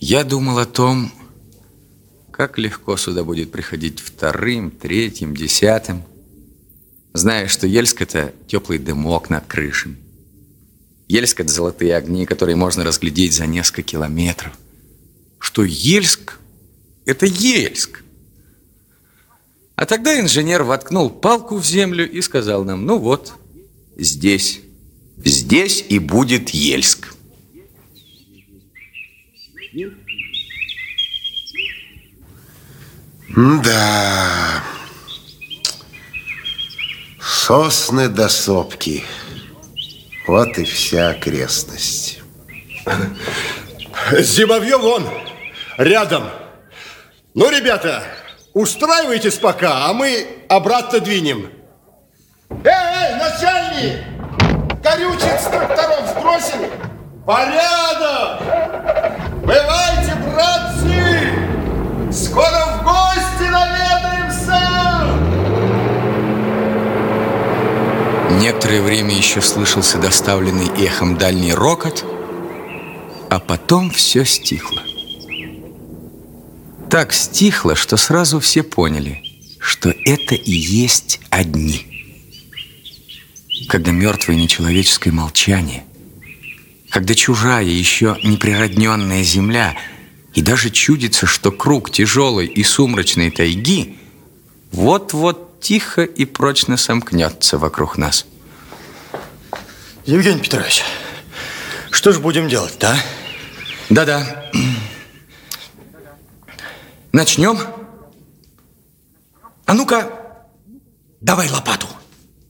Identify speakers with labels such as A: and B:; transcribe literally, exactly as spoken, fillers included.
A: Я думал о том, как легко сюда будет приходить вторым, третьим, десятым, зная, что Ельск – это теплый дымок над крышами. Ельск – это золотые огни, которые можно разглядеть за несколько километров. Что Ельск – это Ельск. А тогда инженер воткнул палку в землю и сказал нам: ну вот, здесь, здесь и будет Ельск.
B: Да, сосны до сопки. Вот и вся окрестность.
C: Зимовье вон, рядом. Ну, ребята, устраивайтесь пока, а мы обратно двинем. Эй, эй, начальник! Горючек с тракторов сбросили? Порядок! Бывайте, братцы! Скоро в гости наведаемся!
A: Некоторое время еще слышался доставленный эхом дальний рокот, а потом все стихло. Так стихло, что сразу все поняли, что это и есть одни. Когда мертвое нечеловеческое молчание, когда чужая, еще неприродненная земля, и даже чудится, что круг тяжелой и сумрачной тайги вот-вот тихо и прочно сомкнется вокруг нас.
D: Евгений Петрович, что же будем делать-то, а?
A: Да-да. Начнем. А ну-ка, давай лопату.